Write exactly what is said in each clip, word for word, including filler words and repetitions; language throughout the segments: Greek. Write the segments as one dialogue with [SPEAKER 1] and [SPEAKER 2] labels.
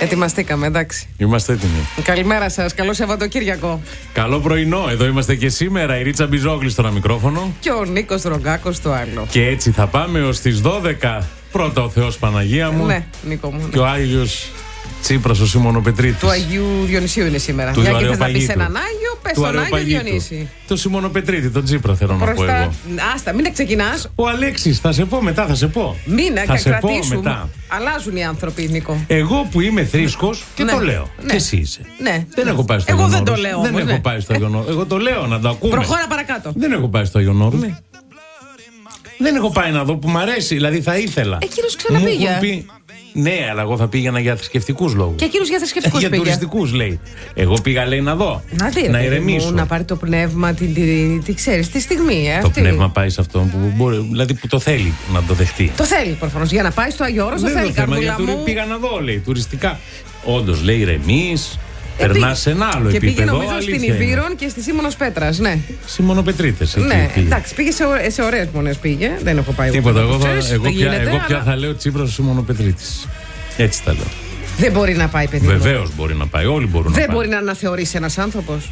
[SPEAKER 1] Ετοιμαστήκαμε, εντάξει.
[SPEAKER 2] Είμαστε έτοιμοι.
[SPEAKER 1] Καλημέρα σας, καλό Σαββατοκύριακο.
[SPEAKER 2] Καλό πρωινό, εδώ είμαστε και σήμερα. Η Ρίτσα Μπιζόγλη στο ένα μικρόφωνο.
[SPEAKER 1] Και ο Νίκος Ρογκάκος στο άλλο.
[SPEAKER 2] Και έτσι θα πάμε ως τις δώδεκα. Πρώτα ο Θεός Παναγία μου.
[SPEAKER 1] Ναι, Νίκο μου. Ναι.
[SPEAKER 2] Και ο Άγιος Τσίπρας ο Σιμωνοπετρίτης.
[SPEAKER 1] Του Αγίου Διονυσίου είναι σήμερα.
[SPEAKER 2] Του
[SPEAKER 1] Μια και θες να πεις έναν Άγιο, πες τον Άγιο Διονύση.
[SPEAKER 2] Το Σιμωνοπετρίτη, τον Τσίπρα θέλω να πω εγώ.
[SPEAKER 1] Άστα, μην ξεκινάς.
[SPEAKER 2] Ο Αλέξης, θα σε πω μετά, θα σε πω.
[SPEAKER 1] Μην
[SPEAKER 2] θα σε πω
[SPEAKER 1] κρατήσουν.
[SPEAKER 2] μετά.
[SPEAKER 1] Αλλάζουν οι άνθρωποι, Νίκο.
[SPEAKER 2] Εγώ που είμαι θρήσκος και
[SPEAKER 1] ναι.
[SPEAKER 2] το λέω.
[SPEAKER 1] Ναι.
[SPEAKER 2] Και εσύ είσαι.
[SPEAKER 1] Ναι.
[SPEAKER 2] Δεν έχω πάει στο
[SPEAKER 1] Εγώ
[SPEAKER 2] Άγιον
[SPEAKER 1] δεν
[SPEAKER 2] Όρος.
[SPEAKER 1] το λέω.
[SPEAKER 2] Δεν
[SPEAKER 1] όμως,
[SPEAKER 2] έχω
[SPEAKER 1] ναι.
[SPEAKER 2] πάει στο Άγιον Όρος. Εγώ το λέω να το ακούμε.
[SPEAKER 1] Προχώρα παρακάτω.
[SPEAKER 2] Δεν έχω πάει στο Άγιον Όρος.
[SPEAKER 1] Ναι.
[SPEAKER 2] Δεν έχω πάει να δω που μ' αρέσει, δηλαδή θα ήθελα.
[SPEAKER 1] Εκείνος ξαναπήγε.
[SPEAKER 2] Μου έχουν πει, ναι, αλλά εγώ θα πήγαινα για θρησκευτικούς λόγους.
[SPEAKER 1] Και εκείνος για θρησκευτικούς
[SPEAKER 2] Για
[SPEAKER 1] πήγε.
[SPEAKER 2] τουριστικούς λέει. Εγώ πήγα λέει να δω.
[SPEAKER 1] Να δει,
[SPEAKER 2] να
[SPEAKER 1] ρε,
[SPEAKER 2] ηρεμήσω.
[SPEAKER 1] μου, να πάρει το πνεύμα, τι, τι, τι ξέρεις, τη στιγμή. Ε,
[SPEAKER 2] το
[SPEAKER 1] αυτή.
[SPEAKER 2] πνεύμα πάει σε αυτό που, μπορεί, δηλαδή που το θέλει να το δεχτεί.
[SPEAKER 1] Το θέλει προφανώς. Για να πάει στο Άγιο Όρος το θέλει, καρδούλα μου.
[SPEAKER 2] Πήγα να δω, λέει, τουριστικά. Όντως λέει ηρεμείς. Περνά σε ένα άλλο
[SPEAKER 1] και
[SPEAKER 2] επίπεδο.
[SPEAKER 1] Και πήγε νομίζω στην Ιβύρον και στη Σίμωνος Πέτρας, ναι.
[SPEAKER 2] Σιμωνοπετρίτες.
[SPEAKER 1] Ναι, πήγε. Εντάξει, πήγε σε, ω, σε ωραίες μονές πήγε. Δεν έχω πάει.
[SPEAKER 2] Τίποτα. Εγώ, θα,
[SPEAKER 1] ξέρεις,
[SPEAKER 2] εγώ, πια,
[SPEAKER 1] γίνεται,
[SPEAKER 2] εγώ πια
[SPEAKER 1] αλλά...
[SPEAKER 2] θα λέω Τσίπρας ο Σιμωνοπετρίτης. Έτσι τα λέω.
[SPEAKER 1] Δεν μπορεί να πάει, παιδί.
[SPEAKER 2] Βεβαίως μπορεί να πάει. Όλοι μπορούν
[SPEAKER 1] δεν
[SPEAKER 2] να πάει.
[SPEAKER 1] Δεν μπορεί να αναθεωρήσει ένας άνθρωπος.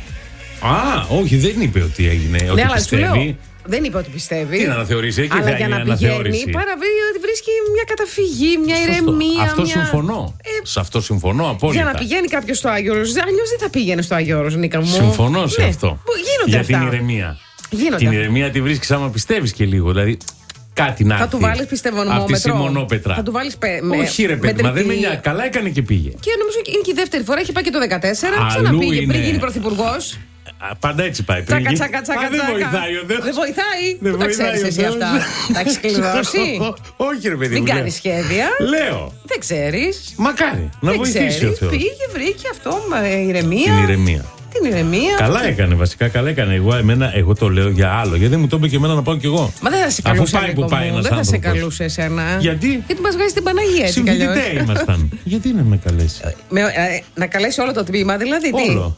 [SPEAKER 2] Α, όχι, δεν είπε ότι έγινε.
[SPEAKER 1] Ναι,
[SPEAKER 2] ότι
[SPEAKER 1] αλλά
[SPEAKER 2] πιστεύει.
[SPEAKER 1] σου λέω. Δεν είπε ότι πιστεύει.
[SPEAKER 2] Τι να αναθεωρήσει, εκεί
[SPEAKER 1] αλλά
[SPEAKER 2] θα
[SPEAKER 1] για
[SPEAKER 2] γίνει
[SPEAKER 1] να
[SPEAKER 2] αναθεώρηση.
[SPEAKER 1] πηγαίνει, παραβεί ότι βρίσκει μια καταφυγή, μια
[SPEAKER 2] Σωστό.
[SPEAKER 1] ηρεμία.
[SPEAKER 2] Αυτό
[SPEAKER 1] μια...
[SPEAKER 2] συμφωνώ. Ε, σε αυτό συμφωνώ απόλυτα.
[SPEAKER 1] Για να πηγαίνει κάποιος στο Άγιο Όρος. Αλλιώς δεν θα πήγαινε στο Άγιο Όρος, Νίκα μου.
[SPEAKER 2] Συμφωνώ σε
[SPEAKER 1] ναι.
[SPEAKER 2] αυτό.
[SPEAKER 1] Γίνονται
[SPEAKER 2] για
[SPEAKER 1] αυτά.
[SPEAKER 2] την ηρεμία.
[SPEAKER 1] Γίνονται.
[SPEAKER 2] Την ηρεμία τη βρίσκεις άμα πιστεύεις και λίγο. Δηλαδή κάτι να
[SPEAKER 1] θα του βάλεις πιστευονομόμετρο.
[SPEAKER 2] Αυτή η Σιμωνόπετρα.
[SPEAKER 1] Θα του βάλεις πε...
[SPEAKER 2] Όχι ρε παιδί, μα δεν με νοιάζει. Καλά έκανε και πήγε.
[SPEAKER 1] Και νομίζω είναι και η δεύτερη φορά. Έχει πάει και το δεκατέσσερα. Ξαναπήγε πριν γίνει πρωθυπουργός.
[SPEAKER 2] Πάντα έτσι πάει.
[SPEAKER 1] Τσακα, τσακα, τσακα,
[SPEAKER 2] Α, δεν βοηθάει ο Θεός.
[SPEAKER 1] Δεν βοηθάει.
[SPEAKER 2] Δεν
[SPEAKER 1] Πού τα ξέρεις εσύ αυτά. Τα έχεις κλειδώσει.
[SPEAKER 2] Όχι ρε παιδί.
[SPEAKER 1] Μην κάνεις σχέδια.
[SPEAKER 2] Λέω.
[SPEAKER 1] Δεν ξέρεις.
[SPEAKER 2] Μακάρι να βοηθήσει ο Θεός.
[SPEAKER 1] Πήγε, βρήκε αυτό με ηρεμία.
[SPEAKER 2] Την ηρεμία.
[SPEAKER 1] Την ηρεμία.
[SPEAKER 2] Καλά έκανε, βασικά καλά έκανε. Εγώ, εμένα, εγώ το λέω για άλλο. Γιατί δεν μου το είπε και εμένα να πάω κι εγώ.
[SPEAKER 1] Μα δεν θα σε καλούσε.
[SPEAKER 2] Αφού πάει που πάει ένας
[SPEAKER 1] δεν θα σε
[SPEAKER 2] άνθρωπος.
[SPEAKER 1] καλούσε εσένα.
[SPEAKER 2] Γιατί?
[SPEAKER 1] Γιατί μας βγάζει την Παναγία έτσι κι αλλιώς.
[SPEAKER 2] Συμφιλητέ ήμασταν. Γιατί να με καλέσει.
[SPEAKER 1] Με, ε, να καλέσει όλο το τμήμα, δηλαδή. Τι?
[SPEAKER 2] Όλο.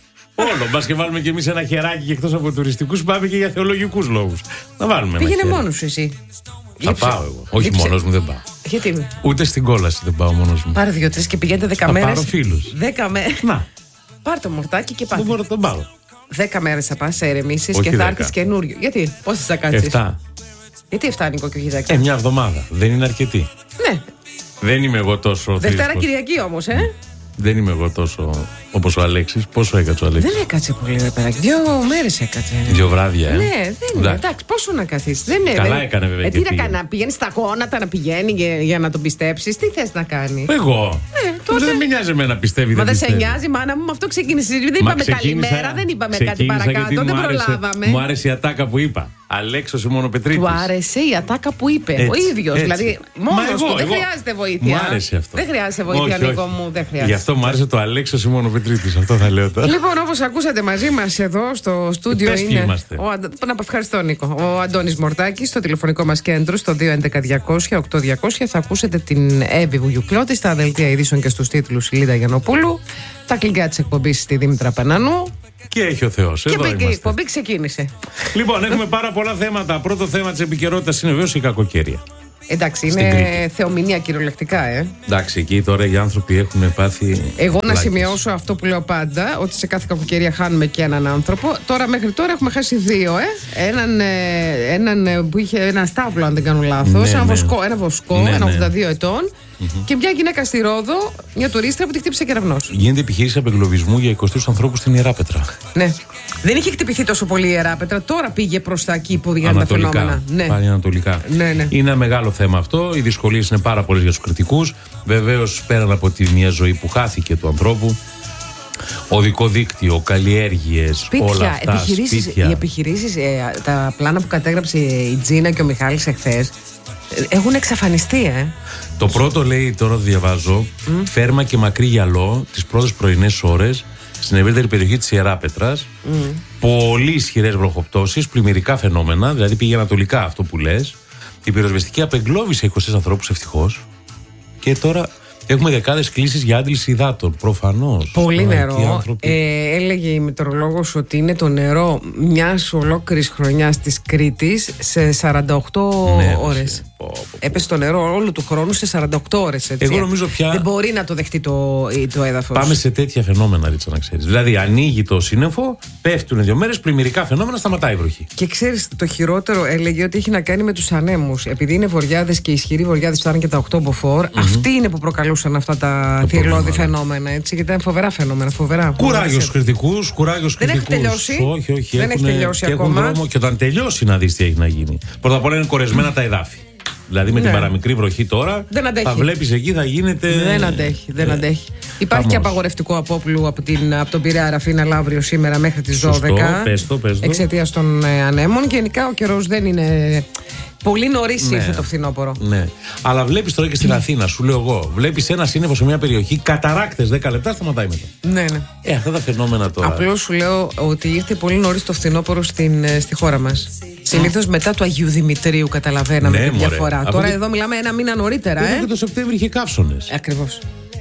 [SPEAKER 2] Όλο. Μπας και βάλουμε κι εμείς ένα χεράκι και εκτός από τουριστικούς πάμε και για θεολογικούς λόγους. Να βάλουμε
[SPEAKER 1] Πήγαινε
[SPEAKER 2] ένα
[SPEAKER 1] μόνος σου εσύ.
[SPEAKER 2] Θα
[SPEAKER 1] Λείψε.
[SPEAKER 2] πάω εγώ. Όχι
[SPEAKER 1] Λείψε.
[SPEAKER 2] μόνος μου δεν πάω.
[SPEAKER 1] Γιατί?
[SPEAKER 2] Ούτε στην κόλαση δεν πάω μόνος μου.
[SPEAKER 1] Πάρε δύο-τρεις και πηγαίνετε δέκα
[SPEAKER 2] Θα
[SPEAKER 1] μέρες.
[SPEAKER 2] πάρω φίλους.
[SPEAKER 1] Δέκα μέρες.
[SPEAKER 2] Να.
[SPEAKER 1] Πάρε το μορτάκι και
[SPEAKER 2] Δεν
[SPEAKER 1] πάτε.
[SPEAKER 2] μπορώ να τον πάω.
[SPEAKER 1] Δέκα μέρες θα πας σε ερεμήσεις
[SPEAKER 2] Όχι
[SPEAKER 1] και θα
[SPEAKER 2] δέκα.
[SPEAKER 1] έρθεις καινούριο. Γιατί? Πόσες θα κάτσεις?
[SPEAKER 2] Εφτά.
[SPEAKER 1] Γιατί εφτά Νίκο και όχι δέκα?
[SPEAKER 2] Ε, μια εβδομάδα. Δεν είναι αρκετή.
[SPEAKER 1] Ναι.
[SPEAKER 2] Δεν είμαι εγώ τόσο
[SPEAKER 1] Δευτέρα
[SPEAKER 2] θρήσκος.
[SPEAKER 1] Κυριακή όμως, ε.
[SPEAKER 2] Δεν είμαι εγώ τόσο όπως ο Αλέξης. Πόσο έκατσε ο Αλέξης?
[SPEAKER 1] Δεν έκατσε πολύ, ρε παιδάκι. Δύο μέρες έκατσε.
[SPEAKER 2] Δύο βράδια, ε.
[SPEAKER 1] Ναι, δεν είναι. Εντάξει, πόσο να καθίσει. Δεν είναι.
[SPEAKER 2] Καλά
[SPEAKER 1] δεν-
[SPEAKER 2] έκανε, βέβαια,
[SPEAKER 1] Ε,
[SPEAKER 2] και
[SPEAKER 1] τι να
[SPEAKER 2] πήγε.
[SPEAKER 1] κάνει, να πηγαίνει στα γόνατα, να πηγαίνει για, για να τον πιστέψει. Τι θε να κάνει.
[SPEAKER 2] Εγώ.
[SPEAKER 1] Ε, τότε-
[SPEAKER 2] Δεν με νοιάζει εμένα πιστεύει.
[SPEAKER 1] Μα δεν σε
[SPEAKER 2] πιστεύει.
[SPEAKER 1] νοιάζει, μάνα μου, με αυτό ξεκίνησε. Δεν
[SPEAKER 2] Μα
[SPEAKER 1] είπαμε
[SPEAKER 2] ξεκίνησα-
[SPEAKER 1] καλημέρα, δεν είπαμε κάτι
[SPEAKER 2] ξεκίνησα
[SPEAKER 1] παρακάτω,
[SPEAKER 2] γιατί
[SPEAKER 1] δεν
[SPEAKER 2] μου άρεσε-
[SPEAKER 1] προλάβαμε.
[SPEAKER 2] Μου άρεσε η ατάκα που είπα. Αλέξος Σιμωνοπετρίτης.
[SPEAKER 1] Του άρεσε η ατάκα που είπε.
[SPEAKER 2] Έτσι,
[SPEAKER 1] ο ίδιο.
[SPEAKER 2] έτσι.
[SPEAKER 1] Δηλαδή,
[SPEAKER 2] Μα
[SPEAKER 1] μόνο
[SPEAKER 2] εγώ,
[SPEAKER 1] του. Δεν
[SPEAKER 2] εγώ.
[SPEAKER 1] χρειάζεται βοήθεια.
[SPEAKER 2] Μου άρεσε αυτό.
[SPEAKER 1] Δεν χρειάζεται βοήθεια,
[SPEAKER 2] Όχι,
[SPEAKER 1] Νίκο
[SPEAKER 2] όχι.
[SPEAKER 1] μου. Δεν χρειάζεται.
[SPEAKER 2] Γι' αυτό μου άρεσε το Αλέξος Σιμωνοπετρίτης. Αυτό θα λέω τώρα.
[SPEAKER 1] Λοιπόν, όπως ακούσατε μαζί μας εδώ στο στούντιο
[SPEAKER 2] Πες ποιοι
[SPEAKER 1] είναι.
[SPEAKER 2] είμαστε.
[SPEAKER 1] Ο Αντα... Να ευχαριστώ, Νίκο. Ο Αντώνης Μορτάκης, στο τηλεφωνικό μας κέντρο, στο δύο έντεκα διακόσια οκτώ διακόσια. Θα ακούσετε την Εύη Βουγιουκλώτη στα δελτία ειδήσεων και στους τίτλους η Λίδα Γιαννοπούλου. Τα κλικιά της εκπομπής στη Δήμητρα Πενανού.
[SPEAKER 2] Και έχει ο Θεός.
[SPEAKER 1] Και
[SPEAKER 2] Εδώ
[SPEAKER 1] πήγε η
[SPEAKER 2] είμαστε.
[SPEAKER 1] εκπομπή, ξεκίνησε.
[SPEAKER 2] Λοιπόν, έχουμε πάρα πολλά θέματα. Πρώτο θέμα της επικαιρότητας είναι βέβαιως η κακοκαιρία.
[SPEAKER 1] Εντάξει,
[SPEAKER 2] Στην
[SPEAKER 1] είναι
[SPEAKER 2] Κρήτη.
[SPEAKER 1] θεομηνία κυριολεκτικά, ε.
[SPEAKER 2] Εντάξει, εκεί τώρα οι άνθρωποι έχουν πάθει.
[SPEAKER 1] Εγώ να
[SPEAKER 2] πλάκες.
[SPEAKER 1] σημειώσω αυτό που λέω πάντα, ότι σε κάθε κακοκαιρία χάνουμε και έναν άνθρωπο. Τώρα μέχρι τώρα έχουμε χάσει δύο, ε. Έναν, ε, έναν ε, που είχε ένα στάβλο, αν δεν κάνω λάθος.
[SPEAKER 2] Ναι,
[SPEAKER 1] ένα,
[SPEAKER 2] ναι.
[SPEAKER 1] βοσκό, ένα βοσκό,
[SPEAKER 2] Ναι,
[SPEAKER 1] ένα
[SPEAKER 2] ναι.
[SPEAKER 1] ογδόντα δύο ετών. Mm-hmm. Και μια γυναίκα στη Ρόδο, μια τουρίστρια που τη χτύπησε κεραυνός.
[SPEAKER 2] Γίνεται επιχείρηση απεγκλωβισμού για είκοσι ανθρώπους στην Ιεράπετρα.
[SPEAKER 1] Ναι. Δεν είχε χτυπηθεί τόσο πολύ η Ιεράπετρα, τώρα πήγε προς τα εκεί που πήγαν τα φαινόμενα. Ναι.
[SPEAKER 2] Πάλι ανατολικά.
[SPEAKER 1] Ναι, ναι.
[SPEAKER 2] Είναι ένα μεγάλο θέμα αυτό. Οι δυσκολίες είναι πάρα πολλές για τους κριτικούς. Βεβαίως, πέραν από τη μια ζωή που χάθηκε του ανθρώπου, οδικό δίκτυο, καλλιέργειες,
[SPEAKER 1] Σπίτια,
[SPEAKER 2] όλα αυτά.
[SPEAKER 1] επιχειρήσεις,
[SPEAKER 2] σπίτια.
[SPEAKER 1] οι επιχειρήσεις, ε, τα πλάνα που κατέγραψε η Τζίνα και ο Μιχάλης εχθές, ε, έχουν εξαφανιστεί, ε.
[SPEAKER 2] Το πρώτο λέει, τώρα το διαβάζω, mm. φέρμα και μακρύ γυαλό τις πρώτες πρωινές ώρες στην ευρύτερη περιοχή της Ιεράπετρας. Mm. Πολύ ισχυρές βροχοπτώσεις, πλημμυρικά φαινόμενα, δηλαδή πήγε ανατολικά αυτό που λες. Η πυροσβεστική απεγκλώβησε είκοσι ανθρώπους ευτυχώς. Και τώρα Έχουμε δεκάδες κλήσεις για άντληση υδάτων. Προφανώς.
[SPEAKER 1] Πολύ νερό. Ε, έλεγε η μετεωρολόγος ότι είναι το νερό μιας ολόκληρης χρονιάς της Κρήτης σε σαράντα οκτώ ναι, ώρες. Πω, πω, πω. Έπεσε το νερό όλου του χρόνου σε σαράντα οκτώ ώρες. Έτσι.
[SPEAKER 2] Εγώ νομίζω πια.
[SPEAKER 1] Δεν μπορεί να το δεχτεί το, το έδαφος.
[SPEAKER 2] Πάμε σε τέτοια φαινόμενα, Ρίτσα, να ξέρεις. Δηλαδή, ανοίγει το σύννεφο, πέφτουν δύο μέρες, πλημμυρικά φαινόμενα, σταματάει η βροχή.
[SPEAKER 1] Και ξέρεις, το χειρότερο έλεγε ότι έχει να κάνει με τους ανέμους. Επειδή είναι βορειάδες και ισχυροί βορειάδες, φτάνουν και τα οκτώ μποφόρ, mm-hmm. αυτοί είναι που προκαλούσαν αυτά τα θηρλώδη φαινόμενα. Έτσι, γιατί ήταν φοβερά φαινόμενα. Φοβερά.
[SPEAKER 2] Κουράγιο στους κριτικούς, κουράγιο στους κριτικούς.
[SPEAKER 1] Δεν έχει τελειώσει.
[SPEAKER 2] Όχι, όχι,
[SPEAKER 1] δεν
[SPEAKER 2] έχουν,
[SPEAKER 1] έχει τελειώσει
[SPEAKER 2] και
[SPEAKER 1] ακόμα.
[SPEAKER 2] Έχουν δρόμο, και όταν τελειώσει να δεις τι έχει να γίνει. Πρώτα απ' όλα είναι κορεσμένα τα εδάφη. Δηλαδή με ναι. την παραμικρή βροχή τώρα θα βλέπεις εκεί θα γίνεται.
[SPEAKER 1] Δεν αντέχει, δεν αντέχει. Υπάρχει Αμώς. και απαγορευτικό απόπλου από, την, από τον Πειραιά Ραφίνα Λαύριο σήμερα μέχρι τις δώδεκα. Εξαιτίας των ε, ανέμων. Γενικά ο καιρός δεν είναι. Πολύ νωρίς ήρθε ναι. το φθινόπωρο.
[SPEAKER 2] Ναι. Αλλά βλέπεις τώρα και στην Αθήνα, σου λέω εγώ, βλέπεις ένα σύννεφο σε μια περιοχή, καταράκτες δέκα λεπτά, σταματάει μετά.
[SPEAKER 1] Ναι, ναι.
[SPEAKER 2] Ε, αυτά τα φαινόμενα τώρα.
[SPEAKER 1] Απλώς σου λέω ότι ήρθε πολύ νωρίς το φθινόπωρο στην, στη χώρα μας. Συνήθως μετά του Αγίου Δημητρίου καταλαβαίναμε ναι, τη διαφορά. Τώρα το... εδώ μιλάμε ένα μήνα νωρίτερα.
[SPEAKER 2] Εδώ
[SPEAKER 1] ε?
[SPEAKER 2] και το Σεπτέμβρη είχε καύσονες.
[SPEAKER 1] Ακριβώς.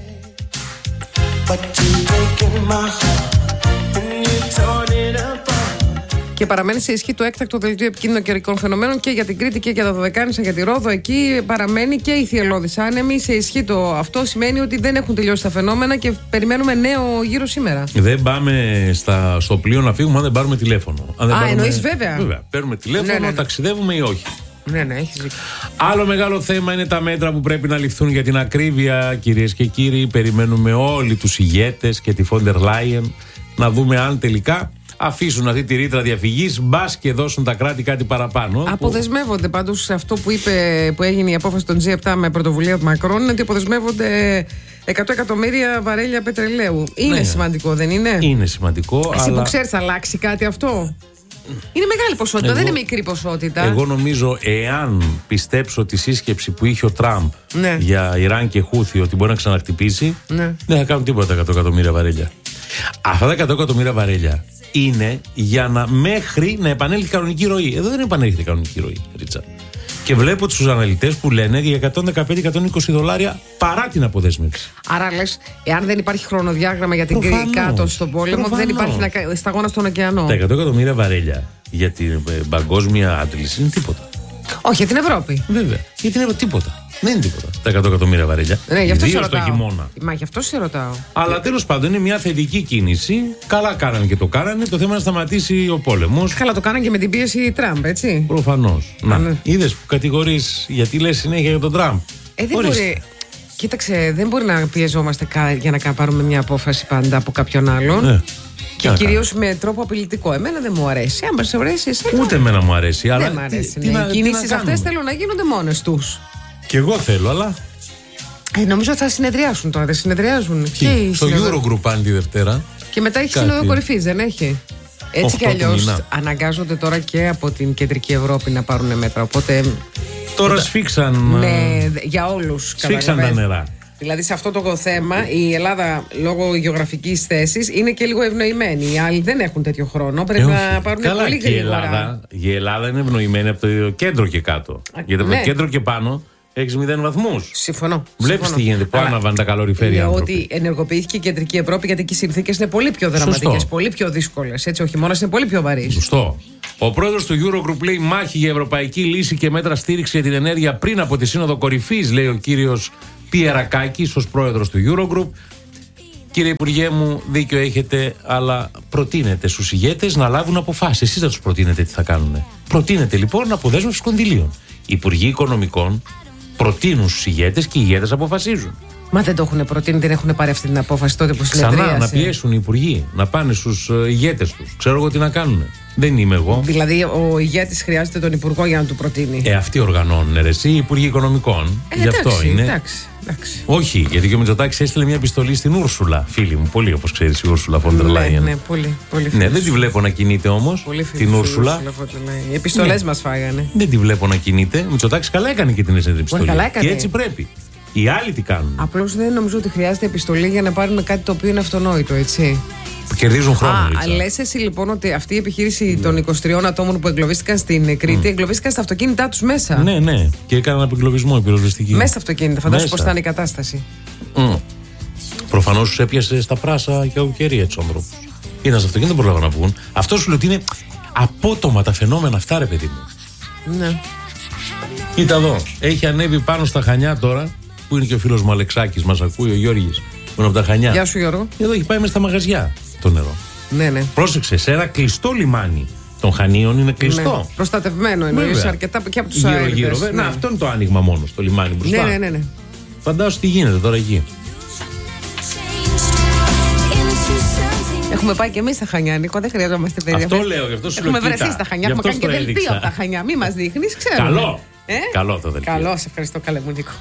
[SPEAKER 1] Και παραμένει σε ισχύ το έκτακτο δελτίο επικίνδυνων καιρικών φαινομένων και για την Κρήτη και για τα Δωδεκάνησα, για τη Ρόδο. Εκεί παραμένει και η θυελλώδης άνεμη. Σε ισχύ το αυτό σημαίνει ότι δεν έχουν τελειώσει τα φαινόμενα και περιμένουμε νέο γύρο σήμερα. Δεν
[SPEAKER 2] πάμε στα, στο πλοίο να φύγουμε αν δεν πάρουμε τηλέφωνο. Αν δεν
[SPEAKER 1] Α,
[SPEAKER 2] πάρουμε...
[SPEAKER 1] εννοείς βέβαια.
[SPEAKER 2] Βέβαια. Παίρνουμε τηλέφωνο, ναι, ναι, ναι. ταξιδεύουμε ή όχι.
[SPEAKER 1] Ναι, ναι, έχεις δίκιο.
[SPEAKER 2] Άλλο μεγάλο θέμα είναι τα μέτρα που πρέπει να ληφθούν για την ακρίβεια, κυρίες και κύριοι. Περιμένουμε όλοι τους ηγέτες και τη Φόντερ Λάιεν να δούμε αν τελικά αφήσουν αυτή τη ρήτρα διαφυγής, μπας και δώσουν τα κράτη κάτι παραπάνω.
[SPEAKER 1] Αποδεσμεύονται που... πάντως σε αυτό που είπε, που έγινε η απόφαση των τζι επτά με πρωτοβουλία του Μακρόν, είναι ότι αποδεσμεύονται εκατό εκατομμύρια βαρέλια πετρελαίου. Είναι ναι. σημαντικό, δεν είναι?
[SPEAKER 2] Είναι σημαντικό.
[SPEAKER 1] Εσύ
[SPEAKER 2] αλλά...
[SPEAKER 1] που ξέρεις, θα αλλάξει κάτι αυτό? Είναι μεγάλη ποσότητα, εγώ, δεν είναι μικρή ποσότητα.
[SPEAKER 2] Εγώ νομίζω, εάν πιστέψω τη σύσκεψη που είχε ο Τραμπ
[SPEAKER 1] ναι.
[SPEAKER 2] για Ιράν και Χούθι ότι μπορεί να ξαναχτυπήσει,
[SPEAKER 1] ναι.
[SPEAKER 2] δεν θα κάνουν τίποτα εκατό εκατομμύρια βαρέλια. Αυτά τα εκατό εκατομμύρια βαρέλια είναι για να μέχρι να επανέλθει η κανονική ροή. Εδώ δεν επανέρχεται η κανονική ροή, Ρίτσα. Και βλέπω τους αναλυτές που λένε για εκατόν δεκαπέντε με εκατόν είκοσι δολάρια παρά την αποδέσμευση.
[SPEAKER 1] Άρα λες, εάν δεν υπάρχει χρονοδιάγραμμα για την Κρήτη κάτω στον πόλεμο, προφανώς. δεν υπάρχει σταγόνα στον ωκεανό.
[SPEAKER 2] Τα εκατό εκατομμύρια βαρέλια για την παγκόσμια άντληση είναι τίποτα.
[SPEAKER 1] Όχι, για την Ευρώπη.
[SPEAKER 2] Βέβαια. Για την Ευρώπη τίποτα. Δεν είναι τίποτα. Τα εκατό εκατομμύρια βαρέλια.
[SPEAKER 1] Ναι, γι' αυτό σε
[SPEAKER 2] ρωτάω. Το χειμώνα.
[SPEAKER 1] Μα γι' αυτό σε ρωτάω.
[SPEAKER 2] Αλλά τέλος πάντων είναι μια θετική κίνηση. Καλά κάνανε και το κάνανε. Το θέμα είναι να σταματήσει ο πόλεμος.
[SPEAKER 1] Καλά το κάνανε και με την πίεση Τραμπ, έτσι.
[SPEAKER 2] Προφανώς. Να,
[SPEAKER 1] ναι.
[SPEAKER 2] είδες που κατηγορείς γιατί λες συνέχεια για τον Τραμπ.
[SPEAKER 1] Ε, δεν μπορεί. Κοίταξε, δεν μπορεί να πιεζόμαστε για να πάρουμε μια απόφαση πάντα από κάποιον άλλον.
[SPEAKER 2] Ναι.
[SPEAKER 1] Και κυρίως με τρόπο απειλητικό. Εμένα δεν μου αρέσει. Αν μας αρέσει, εσένα.
[SPEAKER 2] Ούτε εμένα μου αρέσει.
[SPEAKER 1] Δεν
[SPEAKER 2] αλλά
[SPEAKER 1] μου αρέσει.
[SPEAKER 2] Τι,
[SPEAKER 1] ναι.
[SPEAKER 2] τι
[SPEAKER 1] Οι κινήσεις αυτές θέλουν να γίνονται μόνες τους.
[SPEAKER 2] Και εγώ θέλω, αλλά.
[SPEAKER 1] Ε, νομίζω θα συνεδριάσουν τώρα. Δεν συνεδριάζουν.
[SPEAKER 2] Και, και στο Eurogroup πάνε τη Δευτέρα.
[SPEAKER 1] Και μετά έχει σύνοδο κορυφής, δεν έχει? Έτσι κι αλλιώς αναγκάζονται τώρα και από την κεντρική Ευρώπη να πάρουν μέτρα. Οπότε.
[SPEAKER 2] Τώρα σφίξαν.
[SPEAKER 1] Ναι, για όλους.
[SPEAKER 2] Σφίξαν τα νερά.
[SPEAKER 1] Δηλαδή σε αυτό το θέμα η Ελλάδα λόγω γεωγραφικής θέσης είναι και λίγο ευνοημένη. Οι άλλοι δεν έχουν τέτοιο χρόνο. Πρέπει ε, να πάρουν
[SPEAKER 2] καλά,
[SPEAKER 1] πολύ
[SPEAKER 2] γρήγορα. Η Ελλάδα, η Ελλάδα είναι ευνοημένη από το κέντρο και κάτω. Α, γιατί από ναι. το κέντρο και πάνω έχει μηδέν βαθμούς.
[SPEAKER 1] Συμφωνώ.
[SPEAKER 2] Βλέπεις τι γίνεται, που άναβαν τα καλοριφέρια.
[SPEAKER 1] Λέω ότι ενεργοποιήθηκε η κεντρική Ευρώπη γιατί εκεί οι συνθήκες είναι πολύ πιο δραματικές, πολύ πιο δύσκολες. Έτσι, ο χειμώνας είναι πολύ πιο βαρύς.
[SPEAKER 2] Σωστό. Ο πρόεδρος του Eurogroup λέει μάχη για ευρωπαϊκή λύση και μέτρα στήριξη για την ενέργεια πριν από τη Σύνοδο Κορυφής, λέει ο κύριος Πιερακάκης ως πρόεδρος του Eurogroup. Κύριε Υπουργέ μου, δίκιο έχετε, αλλά προτείνετε στους ηγέτες να λάβουν αποφάσεις. Εσείς θα τους προτείνετε τι θα κάνουν. Προτείνετε λοιπόν αποδέσμευση κονδυλίων. Οι Υπουργοί Οικονομικών προτείνουν στους ηγέτες και οι ηγέτες αποφασίζουν.
[SPEAKER 1] Μα δεν το έχουν προτείνει, δεν έχουν πάρει αυτή την απόφαση τότε που συνεδρίασε.
[SPEAKER 2] Ξανά να πιέσουν οι Υπουργοί, να πάνε στους ηγέτες τους. Ξέρω εγώ τι να κάνουν. Δεν είμαι εγώ.
[SPEAKER 1] Δηλαδή, ο ηγέτης χρειάζεται τον Υπουργό για να του προτείνει.
[SPEAKER 2] Ε, αυτοί οργανώνουν, ρε, εσύ, οι Υπουργοί Οικονομικών.
[SPEAKER 1] Ε,
[SPEAKER 2] Γι'
[SPEAKER 1] εντάξει,
[SPEAKER 2] αυτό είναι.
[SPEAKER 1] Εντάξει, εντάξει.
[SPEAKER 2] Όχι, γιατί και ο Μητσοτάκης έστειλε μια επιστολή στην Ούρσουλα, φίλη μου. Πολύ, όπως ξέρεις, η Ούρσουλα Φόντερ Λάιεν.
[SPEAKER 1] Ναι, ναι, πολύ. πολύ
[SPEAKER 2] ναι, δεν τη βλέπω να κινείται όμως. Την Ούρσουλα.
[SPEAKER 1] Οι επιστολές ναι. μας φάγανε.
[SPEAKER 2] Δεν τη βλέπω να κινείται. Ο Μητσοτάκης καλά έκανε και την έστειλε επιστολή. Και έτσι πρέπει. Οι άλλοι τι κάνουν.
[SPEAKER 1] Απλώς δεν νομίζω ότι χρειάζεται επιστολή για να πάρουμε κάτι το οποίο είναι αυτονόητο, έτσι.
[SPEAKER 2] Κερδίζουν χρόνο.
[SPEAKER 1] Α, λες εσύ λοιπόν ότι αυτή η επιχείρηση ναι. των είκοσι τριών ατόμων που εγκλωβίστηκαν στην Κρήτη, mm. εγκλωβίστηκαν στα αυτοκίνητά τους μέσα.
[SPEAKER 2] Ναι, ναι. Και έκαναν απεγκλωβισμό πυροσβεστική.
[SPEAKER 1] Μέσα στα αυτοκίνητα, φαντάζομαι πώς θα είναι η κατάσταση.
[SPEAKER 2] Mm. Προφανώς τους έπιασε στα πράσα και κακοκαιρία έτσι ο άνθρωπος. Ήταν στο αυτοκίνητο, δεν προλάβαν να βγουν. Αυτό σου λέει ότι είναι απότομα τα φαινόμενα αυτά, ρε παιδί μου.
[SPEAKER 1] Ναι.
[SPEAKER 2] Κοίτα εδώ, έχει ανέβει πάνω στα Χανιά τώρα, που είναι και ο φίλος μου Αλεξάκης, μας ακούει ο Γιώργης, που είναι από τα Χανιά.
[SPEAKER 1] Γεια σου, Γιώργο.
[SPEAKER 2] Εδώ έχει πάει μέσα στα μαγαζιά το νερό.
[SPEAKER 1] Ναι, ναι.
[SPEAKER 2] Πρόσεξε, σε ένα κλειστό λιμάνι των Χανίων είναι κλειστό.
[SPEAKER 1] Ναι. Προστατευμένο εννοείς, αρκετά και από τους
[SPEAKER 2] αέριδες. Γύρω-γύρω.
[SPEAKER 1] Ναι.
[SPEAKER 2] Να, αυτό είναι το άνοιγμα μόνο στο λιμάνι μπροστά.
[SPEAKER 1] Ναι, ναι, ναι, ναι.
[SPEAKER 2] Φαντάσου τι γίνεται τώρα εκεί.
[SPEAKER 1] Έχουμε πάει και εμείς στα Χανιά, Νίκο, δεν χρειαζόμαστε παιδιά.
[SPEAKER 2] Αυτό λέω, γι' αυτό σου λέω.
[SPEAKER 1] Έχουμε βρεθεί στα Χανιά, έχουμε κάνει και δελτίο από τα Χανιά. Μη μας δείχνεις, ξέρουμε.
[SPEAKER 2] Καλό.
[SPEAKER 1] Ε?
[SPEAKER 2] Καλό το δελτίο.
[SPEAKER 1] Καλό, σε ευχαριστώ, καλέ μου, Νίκο.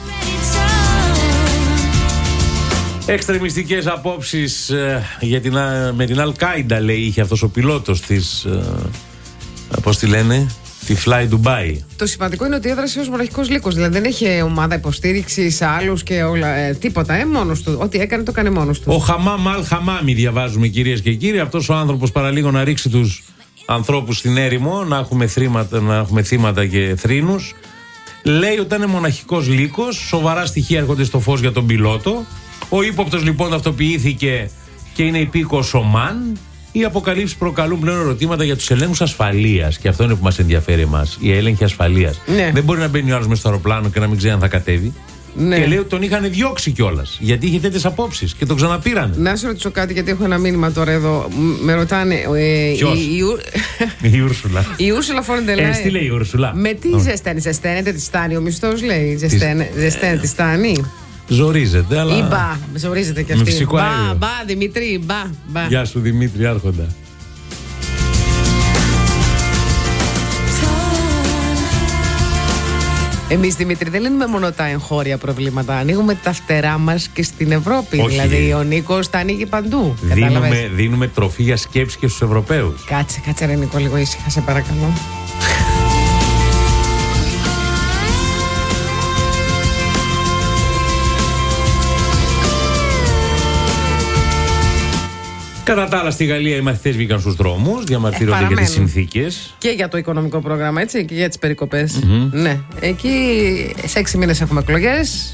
[SPEAKER 2] Εξτρεμιστικές απόψεις ε, για την, ε, με την Αλ-Κάιντα, λέει, είχε αυτός ο πιλότος της, ε, πώς τη λένε, τη Fly Dubai.
[SPEAKER 1] Το σημαντικό είναι ότι έδρασε ως μοναχικός λύκος, δηλαδή δεν είχε ομάδα υποστήριξης, άλλους και όλα, ε, τίποτα, ε, μόνος του. Ό,τι έκανε το έκανε μόνος του.
[SPEAKER 2] Ο Χαμάμ Αλ Χαμάμι, διαβάζουμε κυρίες και κύριοι, αυτός ο άνθρωπος παραλίγο να ρίξει τους ανθρώπους στην έρημο, να έχουμε, θρήματα, να έχουμε θύματα και θρήνους. Λέει ότι ήταν μοναχικός λύκος, σοβαρά στοιχεία έρχονται στο φως για τον πιλότο. Ο ύποπτος λοιπόν ταυτοποιήθηκε και είναι υπήκος Ομάν. Οι αποκαλύψεις προκαλούν πλέον ερωτήματα για τους ελέγχους ασφαλείας. Και αυτό είναι που μας ενδιαφέρει εμάς. Η έλεγχη ασφαλείας.
[SPEAKER 1] Ναι.
[SPEAKER 2] Δεν μπορεί να μπαίνει ο άλλος μες στο αεροπλάνο και να μην ξέρει αν θα κατέβει. Ναι. Και λέει ότι τον είχαν διώξει κιόλας. Γιατί είχε τέτοιες απόψεις και τον ξαναπήρανε.
[SPEAKER 1] Να σε ρωτήσω κάτι, γιατί έχω ένα μήνυμα τώρα εδώ. Με ρωτάνε. Ε,
[SPEAKER 2] Ποιος?
[SPEAKER 1] Η, η,
[SPEAKER 2] η Ούρσουλα.
[SPEAKER 1] Η Ούρσουλα Φόντερ Λάιεν.
[SPEAKER 2] Ε, τι λέει η Ούρσουλα.
[SPEAKER 1] Με τι oh. ζεσταίνει, ζεσταίνεται τη στάνη ο μισθός, λέει. Ζεσταίνεται ζεσταίνε, τη στάνη.
[SPEAKER 2] Ζορίζεται, αλλά.
[SPEAKER 1] Ή μπα, ζορίζεται κι αυτή.
[SPEAKER 2] Με φυσικό αέριο.
[SPEAKER 1] Μπα, μπα, Δημήτρη, μπα, μπα.
[SPEAKER 2] Γεια σου, Δημήτρη, άρχοντα.
[SPEAKER 1] Εμείς, Δημήτρη, δεν λύνουμε μόνο τα εγχώρια προβλήματα. Ανοίγουμε τα φτερά μας και στην Ευρώπη.
[SPEAKER 2] Όχι.
[SPEAKER 1] Δηλαδή, ο Νίκος τα ανοίγει παντού.
[SPEAKER 2] Δίνουμε, δίνουμε τροφή για σκέψη και στους Ευρωπαίους.
[SPEAKER 1] Κάτσε, κάτσε, ρε Νίκο, λίγο ήσυχα, σε παρακαλώ.
[SPEAKER 2] Κατά τα άλλα, στη Γαλλία οι μαθητές βγήκαν στους δρόμους, διαμαρτύρονται ε, για τις συνθήκες.
[SPEAKER 1] Και για το οικονομικό πρόγραμμα, έτσι, και για τις περικοπές. Mm-hmm. Ναι. Εκεί σε έξι μήνες έχουμε εκλογές.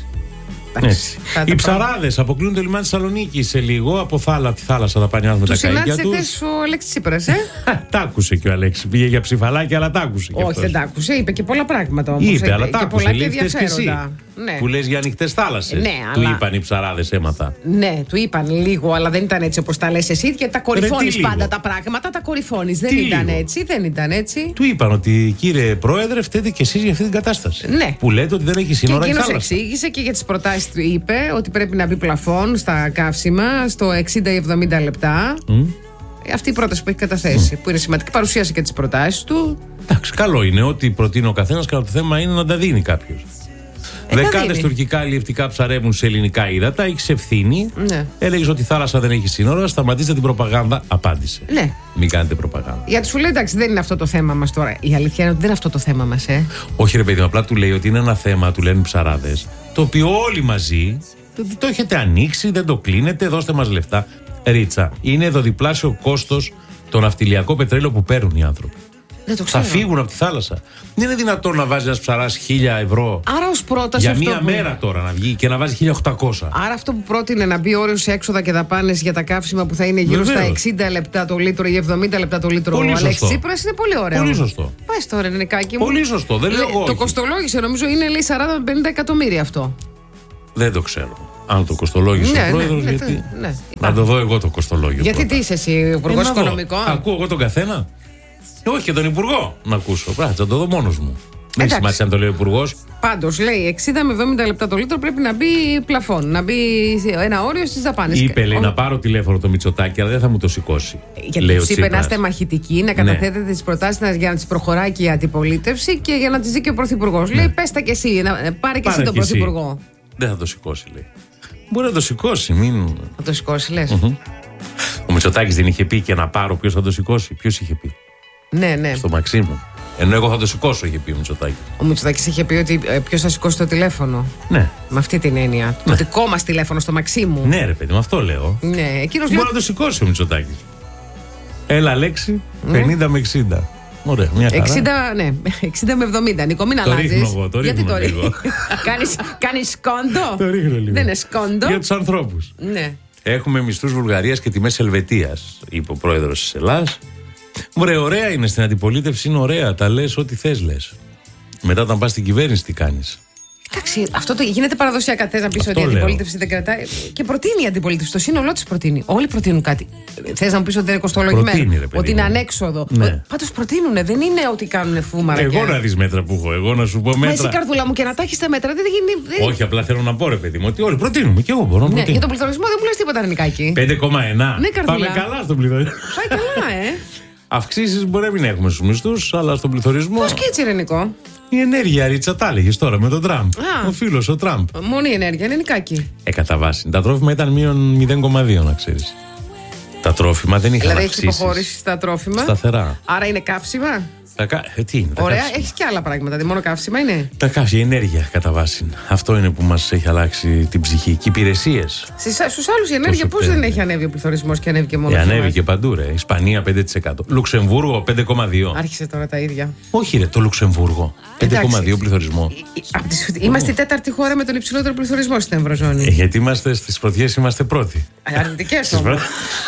[SPEAKER 2] Οι ψαράδες αποκλείουν το λιμάνι της Θεσσαλονίκης σε λίγο. Από θάλα, τη θάλασσα θα πάνε με τα καΐκια τους.
[SPEAKER 1] Του συνάντησε ο Αλέξης Τσίπρας, ε.
[SPEAKER 2] Τ' άκουσε και ο Αλέξης. Πήγε για ψηφαλάκι, αλλά τ' άκουσε.
[SPEAKER 1] Όχι, δεν τ' άκουσε. Είπε και πολλά πράγματα όμως.
[SPEAKER 2] Είπε, αλλά τ' άκουσε.
[SPEAKER 1] Και πολλά και ενδιαφέροντα.
[SPEAKER 2] Ναι. Που λες για ανοιχτές θάλασσες. Ναι, του αλλά... είπαν οι ψαράδες αίματα.
[SPEAKER 1] Ναι, του είπαν λίγο, αλλά δεν ήταν έτσι όπως τα λες εσύ. Και τα κορυφώνεις πάντα τα πράγματα. Τα κορυφώνεις. Δεν ήταν έτσι. Δεν ήταν έτσι.
[SPEAKER 2] Του είπαν ότι, κύριε Πρόεδρε, φταίτε κι εσείς για αυτή την κατάσταση.
[SPEAKER 1] Ναι.
[SPEAKER 2] Που λέτε ότι δεν έχει σύνορα η θάλασσα.
[SPEAKER 1] Και εκείνος εξήγησε και για τις προτάσεις του είπε ότι πρέπει να μπει πλαφόν στα καύσιμα στο εξήντα ή εβδομήντα λεπτά. Mm. Αυτή η πρόταση που έχει καταθέσει, mm. που είναι σημαντική, παρουσίασε και τις προτάσεις του.
[SPEAKER 2] Εντάξει, καλό είναι ότι προτείνει ο καθένας, αλλά το θέμα είναι να τα δίνει κάποιος. Ε, Δεκάδες τουρκικά αλλιευτικά ψαρεύουν σε ελληνικά ύδατα, έχει ευθύνη. Ναι. Έλεγε ότι η θάλασσα δεν έχει σύνορα, σταματήστε την προπαγάνδα. Απάντησε.
[SPEAKER 1] Ναι.
[SPEAKER 2] Μην κάνετε προπαγάνδα.
[SPEAKER 1] Γιατί σου λέει εντάξει, δεν είναι αυτό το θέμα μας τώρα. Η αλήθεια είναι ότι δεν είναι αυτό το θέμα μας, ε.
[SPEAKER 2] Όχι, ρε παιδί, απλά του λέει ότι είναι ένα θέμα, του λένε ψαράδες, το οποίο όλοι μαζί το έχετε ανοίξει, δεν το κλείνετε, δώστε μας λεφτά. Ρίτσα, είναι εδώ διπλάσιο κόστος το ναυτιλιακό πετρέλαιο που παίρνουν οι άνθρωποι. Θα φύγουν από τη θάλασσα. Δεν είναι δυνατόν να βάζει ένα ψαράς χίλια ευρώ.
[SPEAKER 1] Άρα ως πρόταση.
[SPEAKER 2] Για μία
[SPEAKER 1] που...
[SPEAKER 2] μέρα τώρα να βγει και να βάζει χίλια οκτακόσια.
[SPEAKER 1] Άρα αυτό που πρότεινε να μπει όριο σε έξοδα και δαπάνες για τα καύσιμα που θα είναι γύρω Βεβαίως. Στα εξήντα λεπτά το λίτρο ή εβδομήντα λεπτά το λίτρο. Ο Αλέξης Τσίπρας είναι πολύ ωραίο.
[SPEAKER 2] Πολύ σωστό.
[SPEAKER 1] Πάει τώρα, Νικάκι μου.
[SPEAKER 2] Πολύ σωστό. Δεν λέω εγώ.
[SPEAKER 1] Το κοστολόγησε, νομίζω είναι λέει σαράντα με πενήντα εκατομμύρια αυτό.
[SPEAKER 2] Δεν το ξέρω. Αν το κοστολόγησε ναι, ο πρόεδρος, ναι, γιατί. Ναι, ναι. Να το δω εγώ το κοστολόγιο.
[SPEAKER 1] Γιατί πρώτα. Τι είσαι εσύ, Υπουργός Οικονομικών.
[SPEAKER 2] Ακούω εγώ τον καθένα. Όχι και τον Υπουργό να ακούσω. Πρέπει να το δω μόνος μου. Δεν έχει σημασία αν το λέει ο Υπουργός.
[SPEAKER 1] Πάντως λέει εξήντα με εβδομήντα λεπτά το λίτρο πρέπει να μπει πλαφόν. Να μπει ένα όριο στις δαπάνες.
[SPEAKER 2] Είπε, λέει, ο... να πάρω τηλέφωνο το Μητσοτάκη, αλλά δεν θα μου το σηκώσει.
[SPEAKER 1] Γιατί του είπε να είστε μαχητικοί, να καταθέτετε ναι. τις προτάσεις για να τις προχωράει και η αντιπολίτευση και για να τις δει και ο Πρωθυπουργός. Ναι. Λέει, πες τα κι εσύ, να... πάρε κι εσύ τον Πρωθυπουργό.
[SPEAKER 2] Δεν θα το σηκώσει, λέει. Μπορεί να το σηκώσει, μην.
[SPEAKER 1] Θα το σηκώσει, λες.
[SPEAKER 2] Mm-hmm. Ο Μητσοτάκης δεν είχε πει και να πάρω ποιος θα το σηκώσει. Ποιος είχε πει.
[SPEAKER 1] Ναι, ναι.
[SPEAKER 2] Στο Μαξίμου. Ενώ εγώ θα το σηκώσω, είχε πει ο Μητσοτάκης.
[SPEAKER 1] Ο Μητσοτάκης είχε πει ότι ε, ποιος θα σηκώσει το τηλέφωνο.
[SPEAKER 2] Ναι.
[SPEAKER 1] Με αυτή την έννοια. Ναι. Το δικό μας τηλέφωνο στο Μαξίμου.
[SPEAKER 2] Ναι, ρε παιδί, με αυτό λέω.
[SPEAKER 1] Ναι, εκείνος
[SPEAKER 2] μπορεί λέει... να το σηκώσει ο Μητσοτάκης. Έλα, λέξη, πενήντα με εξήντα. Ωραία, μια χαρά.
[SPEAKER 1] εξήντα, ναι, εξήντα με εβδομήντα. Νίκο, μην
[SPEAKER 2] το
[SPEAKER 1] αλλάζεις.
[SPEAKER 2] ρίχνω εγώ, το ρίχνω.
[SPEAKER 1] Γιατί το
[SPEAKER 2] λίγο.
[SPEAKER 1] κάνεις, κάνεις σκόντο.
[SPEAKER 2] Το ρίχνω λίγο.
[SPEAKER 1] Δεν είναι σκόντο.
[SPEAKER 2] Για τους ανθρώπους.
[SPEAKER 1] Ναι.
[SPEAKER 2] Έχουμε μισθούς Βουλγαρίας και τιμές Ελβετίας, είπε ο πρόεδρος της Ελλάδας. Μωρέ, ωραία είναι στην αντιπολίτευση, είναι ωραία. Τα λες ό,τι θες λες. Μετά, όταν πας στην κυβέρνηση, τι κάνεις?
[SPEAKER 1] Εντάξει, αυτό το γίνεται παραδοσιακά. Θες να πεις ότι η αντιπολίτευση δεν κρατάει. Και προτείνει η αντιπολίτευση. Το σύνολό της προτείνει. Όλοι προτείνουν κάτι. Θες να μου πεις ότι δεν είναι κοστολογημένο? Ότι είναι ανέξοδο.
[SPEAKER 2] Ναι.
[SPEAKER 1] Πάντως προτείνουνε. Δεν είναι ότι κάνουν φούμαρα.
[SPEAKER 2] Εγώ να δεις μέτρα που έχω. Εγώ να σου πω μέτρα.
[SPEAKER 1] Μα εσύ, καρδούλα μου, και να τα έχεις τα μέτρα. Δεν γίνει. Δεν...
[SPEAKER 2] Όχι, απλά θέλω να πω, ρε παιδί μου, ότι όλοι προτείνουμε. Και εγώ μπορώ να προτείνω.
[SPEAKER 1] Ναι, για τον πληθωρισμό δεν μου λες τίποτα, Ρενικάκη.
[SPEAKER 2] πέντε κόμμα ένα.
[SPEAKER 1] Ναι, καρδούλα.
[SPEAKER 2] Πάμε καλά στον πληθωρισμό.
[SPEAKER 1] Πάει καλά, ε.
[SPEAKER 2] Αυξήσεις μπορεί να μην έχουμε στους μισθούς, αλλά στον πληθωρισμό.
[SPEAKER 1] Πώς και έτσι, Ρενικό?
[SPEAKER 2] Η ενέργεια, Ρίτσα, τα έλεγες τώρα με τον Τραμπ.
[SPEAKER 1] Α.
[SPEAKER 2] Ο φίλος, ο Τραμπ.
[SPEAKER 1] Μόνο η ενέργεια, είναι Νικάκη.
[SPEAKER 2] Ε, κατά βάση. Τα τρόφιμα ήταν μείον μηδέν κόμμα δύο, να ξέρεις. Τα τρόφιμα δεν είχαν
[SPEAKER 1] Δηλαδή,
[SPEAKER 2] αυξήσεις.
[SPEAKER 1] έχει υποχώρηση στα τρόφιμα.
[SPEAKER 2] Σταθερά.
[SPEAKER 1] Άρα είναι καύσιμα.
[SPEAKER 2] Τα κα... ε, τι είναι, τα
[SPEAKER 1] Ωραία,
[SPEAKER 2] καύσιμα.
[SPEAKER 1] έχει και άλλα πράγματα. Δεν μόνο καύσιμα είναι.
[SPEAKER 2] Τα καύσιμα, η ενέργεια κατά βάση. Αυτό είναι που μας έχει αλλάξει την ψυχή. Και οι υπηρεσίες.
[SPEAKER 1] Στους άλλους η ενέργεια πώς δεν έχει ανέβει ο πληθωρισμός και ανέβηκε μόνο?
[SPEAKER 2] Ε, ανέβηκε παντού, ρε. Ισπανία πέντε τοις εκατό. Λουξεμβούργο πέντε κόμμα δύο.
[SPEAKER 1] Άρχισε τώρα τα ίδια.
[SPEAKER 2] Όχι, ρε, το Λουξεμβούργο. πέντε κόμμα δύο πληθωρισμό.
[SPEAKER 1] Είμαστε η τέταρτη χώρα με τον υψηλότερο πληθωρισμό στην Ευρωζώνη.
[SPEAKER 2] Ε, γιατί είμαστε στις πρωτιές, είμαστε πρώτοι.
[SPEAKER 1] Αρνητικές όμως.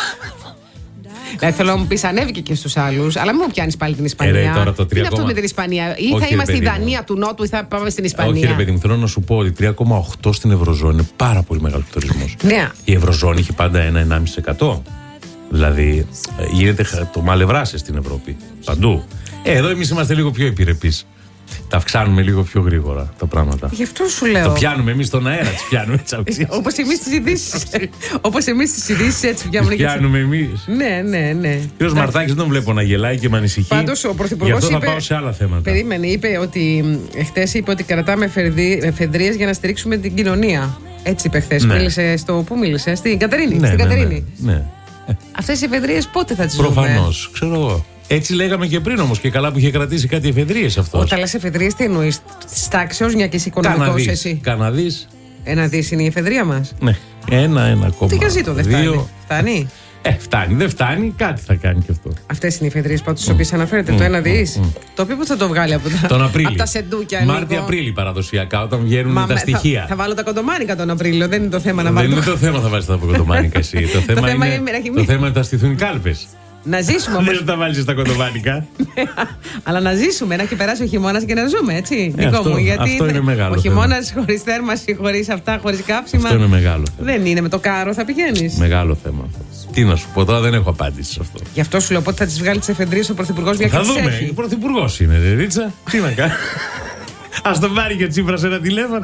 [SPEAKER 1] Δηλαδή θέλω να μου πεις ανέβηκε και στους άλλους, αλλά μην μου πιάνεις πάλι την Ισπανία.
[SPEAKER 2] Ε, ρε, τώρα το
[SPEAKER 1] τι είναι αυτό
[SPEAKER 2] τρία,
[SPEAKER 1] με την Ισπανία? Ή
[SPEAKER 2] όχι,
[SPEAKER 1] θα
[SPEAKER 2] ρε,
[SPEAKER 1] είμαστε η
[SPEAKER 2] παιδί μου.
[SPEAKER 1] Δανία του Νότου ή θα πάμε στην Ισπανία?
[SPEAKER 2] Όχι, ρε παιδί μου, θέλω να σου πω ότι τρία κόμμα οκτώ στην Ευρωζώνη είναι πάρα πολύ μεγάλο πληθωρισμός.
[SPEAKER 1] Ναι.
[SPEAKER 2] Η Ευρωζώνη έχει πάντα ένα με ένα κόμμα πέντε τοις εκατό. Δηλαδή γίνεται το μαλευράσε στην Ευρώπη. Παντού. Ε, εδώ εμείς είμαστε λίγο πιο επιρρεπείς. Τα αυξάνουμε λίγο πιο γρήγορα τα πράγματα.
[SPEAKER 1] Γι' αυτό σου λέω.
[SPEAKER 2] Το πιάνουμε εμείς στον αέρα, τις πιάνουμε τις αυξήσεις.
[SPEAKER 1] Όπως εμείς τις ειδήσεις. Όπως εμείς τις ειδήσεις έτσι πιάνουμε.
[SPEAKER 2] Τις πιάνουμε εμείς.
[SPEAKER 1] Ναι, ναι, ναι.
[SPEAKER 2] Ο κ. Μαρτάκης δεν τον βλέπω να γελάει και με ανησυχεί.
[SPEAKER 1] Πάντως ο Πρωθυπουργός
[SPEAKER 2] Γι' αυτό
[SPEAKER 1] είπε,
[SPEAKER 2] θα πάω σε άλλα θέματα.
[SPEAKER 1] Περίμενε, είπε ότι χτες είπε ότι κρατάμε εφεδρείες για να στηρίξουμε την κοινωνία. Έτσι είπε χθες.
[SPEAKER 2] Ναι.
[SPEAKER 1] Μίλησε στο. Πού μίλησε? Στην Κατερίνη.
[SPEAKER 2] Ναι,
[SPEAKER 1] στην
[SPEAKER 2] ναι,
[SPEAKER 1] Κατερίνη.
[SPEAKER 2] ναι, ναι.
[SPEAKER 1] Αυτές οι εφεδρείες πότε θα τις δούμε?
[SPEAKER 2] Προφανώς, ξέρω εγώ. Έτσι λέγαμε και πριν όμως και καλά που είχε κρατήσει κάτι εφεδρείες αυτός.
[SPEAKER 1] Όταν λες εφεδρείες, τι εννοείς? Της τάξεως, μια και είσαι οικονομικός εσύ.
[SPEAKER 2] Καναδής.
[SPEAKER 1] Ένα δις είναι η εφεδρεία μας.
[SPEAKER 2] Ναι. Ένα, ένα κόμμα.
[SPEAKER 1] Τι και ζήτω, δεν φτάνει. Φτάνει.
[SPEAKER 2] Ε, φτάνει, δεν φτάνει, κάτι θα κάνει και αυτό.
[SPEAKER 1] Αυτές είναι οι εφεδρείες πάντως στις οποίες αναφέρεται. Το ένα δις. Το οποίο που θα το βγάλει από τα,
[SPEAKER 2] τον Απρίλιο.
[SPEAKER 1] από τα σεντούκια.
[SPEAKER 2] Μάρτιο-Απρίλιο παραδοσιακά, όταν βγαίνουν
[SPEAKER 1] Μα,
[SPEAKER 2] τα
[SPEAKER 1] θα,
[SPEAKER 2] στοιχεία.
[SPEAKER 1] Θα, βάλω τα κοντομάνικα τον Απρίλιο, δεν είναι το θέμα να
[SPEAKER 2] δεν
[SPEAKER 1] βάλω.
[SPEAKER 2] είναι το θέμα θα βάλεις τα κοντομάνικα εσύ. το θέμα,
[SPEAKER 1] θέμα
[SPEAKER 2] είναι,
[SPEAKER 1] είναι-
[SPEAKER 2] το θέμα είναι να στηθούν οι κάλπες.
[SPEAKER 1] Να ζήσουμε όμως.
[SPEAKER 2] Δεν θα βάλεις τα κοντομάνικα.
[SPEAKER 1] Αλλά να ζήσουμε, να έχει περάσει ο χειμώνας και να ζούμε, έτσι.
[SPEAKER 2] Ε,
[SPEAKER 1] Νικό
[SPEAKER 2] αυτό-
[SPEAKER 1] μου, γιατί
[SPEAKER 2] αυτό είναι μεγάλο
[SPEAKER 1] ο
[SPEAKER 2] θέμα.
[SPEAKER 1] χειμώνας χωρίς θέρμανση, χωρίς αυτά, χωρίς κάψιμα.
[SPEAKER 2] Αυτό είναι μεγάλο θέμα.
[SPEAKER 1] Δεν είναι με το κάρο, θα πηγαίνεις.
[SPEAKER 2] Μεγάλο θέμα αυτό. Τι να σου πω τώρα, δεν έχω απάντηση σε αυτό.
[SPEAKER 1] Γι' αυτό σου λέω πότε θα τις βγάλει τις εφεδρείες ο Πρωθυπουργός, μια και
[SPEAKER 2] Θα
[SPEAKER 1] τις
[SPEAKER 2] δούμε.
[SPEAKER 1] έχει.
[SPEAKER 2] Ο πρωθυπουργός είναι, ρε Ρίτσα. Τι να κάνει. Ας τον πάρει και ο Τσίπρας ένα τηλέφωνο.